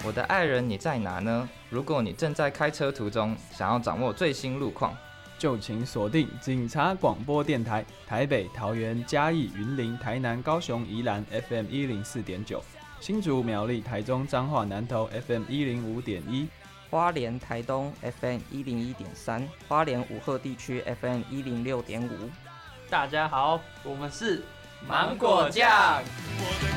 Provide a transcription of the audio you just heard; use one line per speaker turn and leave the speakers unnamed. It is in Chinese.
我的爱人你在哪呢？如果你正在开车途中，想要掌握最新路况，
就请锁定警察广播电台，台北、桃园、嘉义、云林、台南、高雄、宜兰 FM 104.9，新竹、苗栗、台中、彰化、南投 FM 105.1，
花莲、台东 FM 101.3，花莲武鹤地区 FM 106.5。
大家好，我们是
芒果酱。我的